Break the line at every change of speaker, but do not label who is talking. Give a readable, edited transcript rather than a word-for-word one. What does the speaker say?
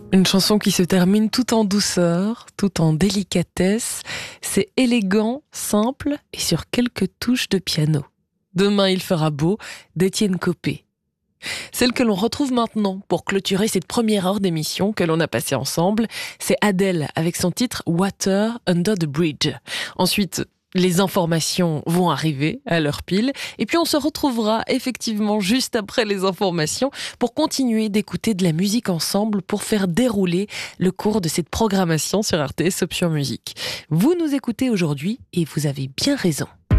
Une chanson qui se termine tout en douceur, tout en délicatesse. C'est élégant, simple et sur quelques touches de piano. Demain il fera beau, d'Étienne Copé. Celle que l'on retrouve maintenant pour clôturer cette première heure d'émission que l'on a passée ensemble, c'est Adele avec son titre Water Under the Bridge. Ensuite, les informations vont arriver à l'heure pile et puis on se retrouvera effectivement juste après les informations pour continuer d'écouter de la musique ensemble pour faire dérouler le cours de cette programmation sur RTS Option Musique. Vous nous écoutez aujourd'hui et vous avez bien raison.